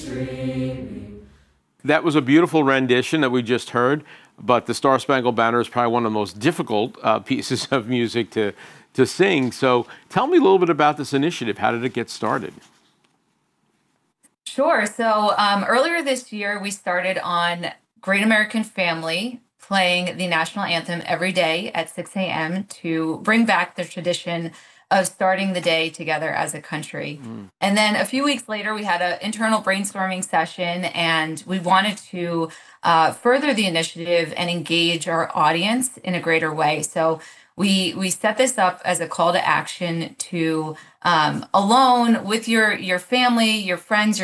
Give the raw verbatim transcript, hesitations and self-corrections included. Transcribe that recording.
That was a beautiful rendition that we just heard, but the Star Spangled Banner is probably one of the most difficult uh, pieces of music to, to sing. So tell me a little bit about this initiative. How did it get started? Sure. So um, earlier this year, we started on Great American Family, playing the national anthem every day at six a m to bring back the tradition of starting the day together as a country. Mm. And then a few weeks later, we had an internal brainstorming session, and we wanted to uh, further the initiative and engage our audience in a greater way. So we we set this up as a call to action to um, alone with your your family, your friends, your